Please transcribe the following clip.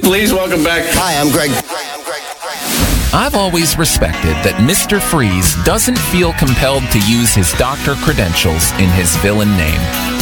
Please welcome back. Hi, I'm Greg. I've always respected that Mr. Freeze doesn't feel compelled to use his doctor credentials in his villain name.